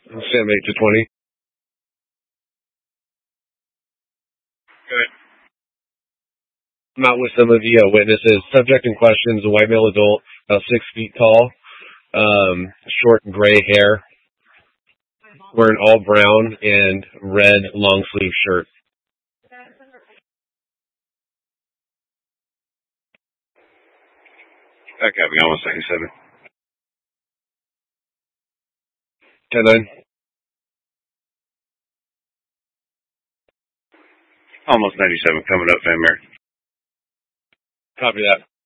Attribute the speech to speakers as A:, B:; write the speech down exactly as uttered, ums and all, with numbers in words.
A: Sam eight to twenty. Good. I'm out with some of the uh, witnesses. Subject in question is a white male adult, about six feet tall, um, short gray hair, wearing all brown and red long sleeve shirt.
B: That copy, almost ninety-seven.
A: ten nine.
B: Almost ninety-seven coming up, Van Mare.
A: Copy that.